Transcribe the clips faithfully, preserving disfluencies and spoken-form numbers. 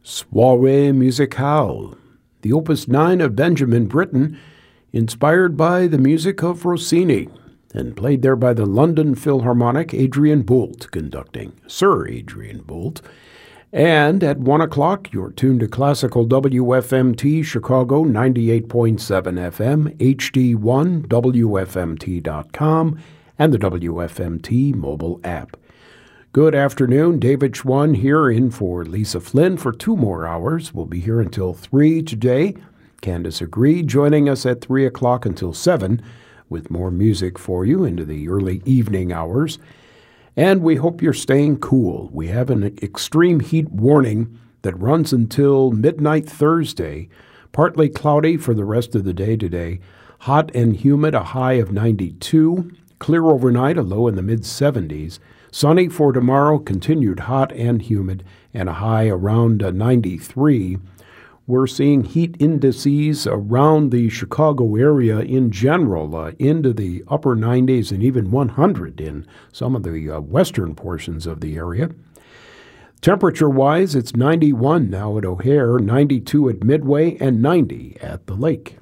Soirée Musicale, the Opus nine of Benjamin Britten, inspired by the music of Rossini, and played there by the London Philharmonic, Adrian Boult conducting, Sir Adrian Boult. And at one o'clock, you're tuned to Classical W F M T Chicago ninety-eight point seven F M, H D one, W F M T dot com, and the W F M T mobile app. Good afternoon, David Schwann here in for Lisa Flynn for two more hours. We'll be here until three today. Candace Agree joining us at three o'clock until seven with more music for you into the early evening hours. And we hope you're staying cool. We have an extreme heat warning that runs until midnight Thursday. Partly cloudy for the rest of the day today. Hot and humid, a high of ninety-two. Clear overnight, a low in the mid-seventies. Sunny for tomorrow, continued hot and humid, and a high around uh, ninety-three. We're seeing heat indices around the Chicago area in general, uh, into the upper nineties and even one hundred in some of the uh, western portions of the area. Temperature-wise, it's ninety-one now at O'Hare, ninety-two at Midway, and ninety at the lake.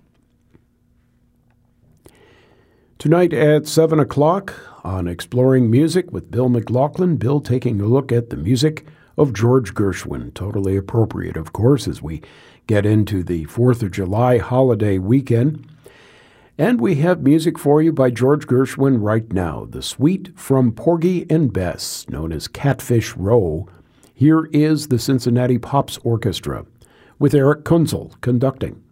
Tonight at seven o'clock on Exploring Music with Bill McLaughlin, Bill taking a look at the music of George Gershwin. Totally appropriate, of course, as we get into the fourth of July holiday weekend. And we have music for you by George Gershwin right now, the suite from Porgy and Bess, known as Catfish Row. Here is the Cincinnati Pops Orchestra with Eric Kunzel conducting.